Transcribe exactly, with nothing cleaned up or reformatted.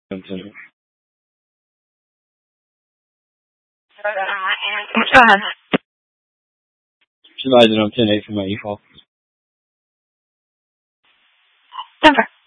Continue. Go ahead. Advising on ten eight for my e-call. Denver.